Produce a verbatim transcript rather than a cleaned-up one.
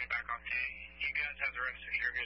back on T. You guys have the rest of your good